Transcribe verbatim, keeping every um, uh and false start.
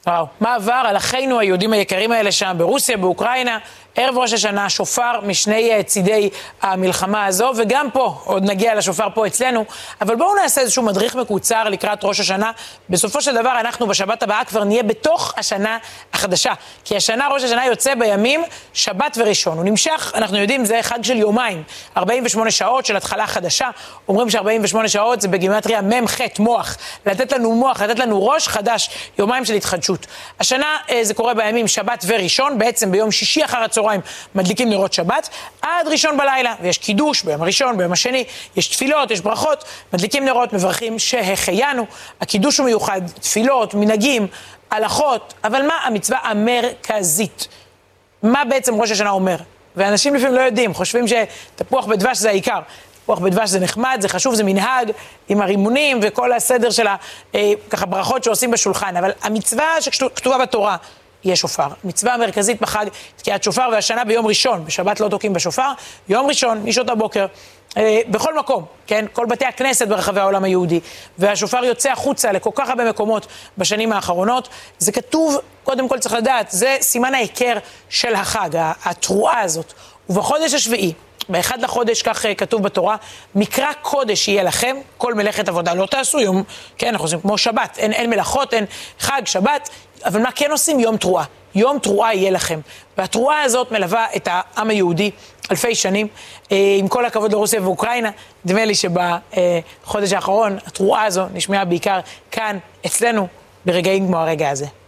וואו, מה עבר על אחינו היהודים היקרים האלה שם ברוסיה, באוקראינה, ערב ראש השנה, שופר משני צידי המלחמה הזו, וגם פה, עוד נגיע לשופר פה אצלנו, אבל בואו נעשה איזשהו מדריך מקוצר לקראת ראש השנה. בסופו של דבר אנחנו בשבת הבאה כבר נהיה בתוך השנה החדשה, כי השנה ראש השנה יוצא בימים שבת וראשון. הוא נמשך, אנחנו יודעים, זה חג של יומיים, ארבעים ושמונה שעות של התחלה חדשה. אומרים ש-ארבעים ושמונה שעות זה בגימטריה מם ח' מוח, לתת לנו מוח, לתת לנו ראש חדש, יומיים של התחדשות. השנה זה קורה בימים שבת וראשון, בעצם ביום שישי אחר הצהריים מדליקים נרות שבת, עד ראשון בלילה, ויש קידוש ביום הראשון, ביום השני, יש תפילות, יש ברכות, מדליקים נרות, מברכים שהחיינו, הקידוש הוא מיוחד, תפילות, מנהגים, הלכות, אבל מה המצווה המרכזית? מה בעצם ראש השנה אומר? ואנשים לפעמים לא יודעים, חושבים שתפוח בדבש זה העיקר. תפוח בדבש זה נחמד, זה חשוב, זה מנהג, עם הרימונים וכל הסדר של ככה ברכות שעושים בשולחן, אבל המצווה שכתובה בתורה, יהיה שופר. מצווה המרכזית בחג, תקיעת שופר, והשנה ביום ראשון, בשבת לא תוקעים בשופר, יום ראשון, משעות הבוקר, אה, בכל מקום, כן? כל בתי הכנסת ברחבי העולם היהודי, והשופר יוצא החוצה לכל כך הרבה מקומות בשנים האחרונות. זה כתוב, קודם כל צריך לדעת, זה סימן ההיכר של החג, התרועה הזאת. ובחודש השביעי, באחד לחודש, כך כתוב בתורה, מקרא קודש יהיה לכם, כל מלאכת עבודה לא תעשו, יום, כן, אנחנו עושים כמו שבת, אין, אין מלאכות, אין חג, שבת, אבל מה כן עושים? יום תרועה. יום תרועה יהיה לכם. והתרועה הזאת מלווה את העם היהודי אלפי שנים. עם כל הכבוד לרוסיה ואוקראינה, נדמה לי שבחודש האחרון התרועה הזו נשמעה בעיקר כאן, אצלנו, ברגעים כמו הרגע הזה.